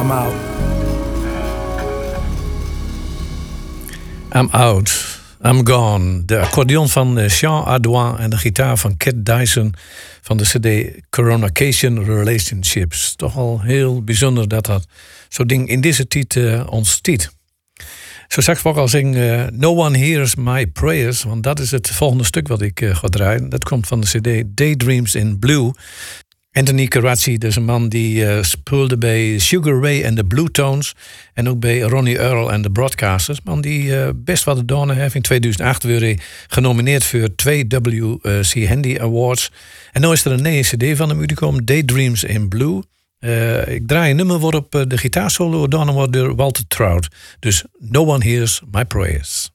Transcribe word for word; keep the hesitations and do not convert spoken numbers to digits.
I'm out. I'm out. I'm gone. De accordeon van Jean Ardouin en de gitaar van Cat Dyson van de cd Coronation Relationships. Toch al heel bijzonder dat dat zo'n ding in deze tijd uh, ontstiet. Zo straks ook al zingen uh, No One Hears My Prayers, want dat is het volgende stuk wat ik uh, ga draaien. Dat komt van de cd Daydreams in Blue. Anthony Carrazzi, dat is een man die uh, speelde bij Sugar Ray en de Blue Tones. En ook bij Ronnie Earl en de Broadcasters. Man die uh, best wat gedaan heeft. In tweeduizend acht werd hij genomineerd voor twee W C Handy Awards. En nu is er een nieuwe cd van hem uitgekomen, Daydreams in Blue. Uh, ik draai een nummer waarop uh, de gitaarsolo gedaan wordt door Walter Trout. Dus No One Hears My Prayers.